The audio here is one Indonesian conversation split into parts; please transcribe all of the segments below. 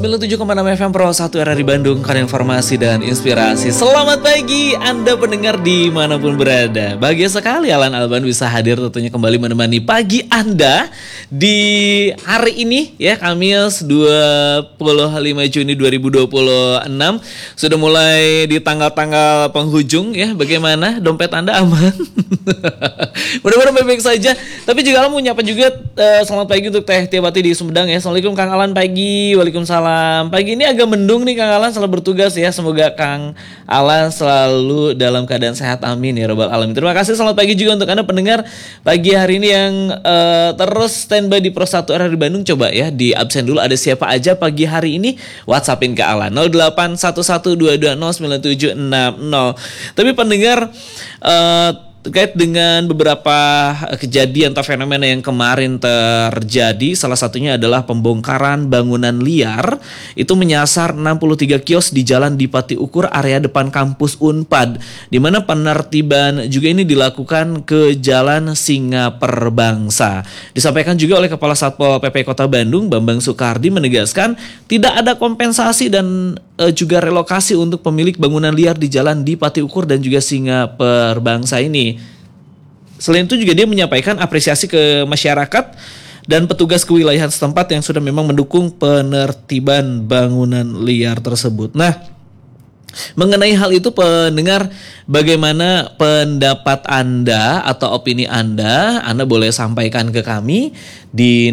97,6 FM Pro 1 RRI Bandung, karena informasi dan inspirasi. Selamat pagi Anda pendengar dimanapun berada. Bahagia sekali Alan Alban bisa hadir tentunya kembali menemani pagi Anda di hari ini ya, Kamis 25 Juni 2026. Sudah mulai di tanggal-tanggal penghujung ya. Bagaimana dompet Anda aman? Mudah-mudahan baik-baik saja. Tapi juga Alan mau nyapa juga selamat pagi untuk Teh Tiabati di Sumedang ya. Assalamualaikum Kang Alan pagi. Waalaikumsalam. Pagi ini agak mendung nih Kang Alan, selalu bertugas ya. Semoga Kang Alan selalu dalam keadaan sehat, amin ya rabbal alamin. Terima kasih, selamat pagi juga untuk Anda pendengar pagi hari ini yang terus standby di Pro 1 RRI Bandung. Coba ya di absen dulu, ada siapa aja pagi hari ini, WhatsAppin ke Alan 08112209760. Tapi pendengar terkait dengan beberapa kejadian atau fenomena yang kemarin terjadi, salah satunya adalah pembongkaran bangunan liar itu menyasar 63 kios di Jalan Dipati Ukur area depan kampus Unpad, di mana penertiban juga ini dilakukan ke Jalan Singa Perbangsa. Disampaikan juga oleh Kepala Satpol PP Kota Bandung Bambang Sukardi menegaskan tidak ada kompensasi dan juga relokasi untuk pemilik bangunan liar di Jalan Dipati Ukur dan juga Singa Perbangsa ini. Selain itu juga dia menyampaikan apresiasi ke masyarakat dan petugas kewilayahan setempat yang sudah memang mendukung penertiban bangunan liar tersebut. Nah, mengenai hal itu pendengar, bagaimana pendapat Anda atau opini Anda? Anda boleh sampaikan ke kami di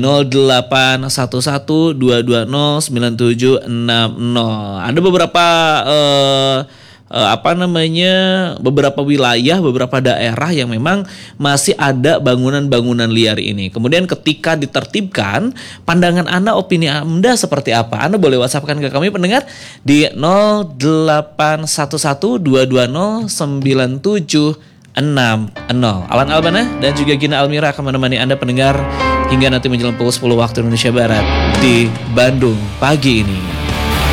081122097660. Ada beberapa beberapa wilayah, beberapa daerah yang memang masih ada bangunan-bangunan liar ini. Kemudian ketika ditertibkan, pandangan Anda, opini Anda seperti apa? Anda boleh WhatsAppkan ke kami pendengar di 081122097660. Alan Albana dan juga Gina Almira akan menemani Anda pendengar hingga nanti menjelang pukul 10 waktu Indonesia Barat di Bandung pagi ini.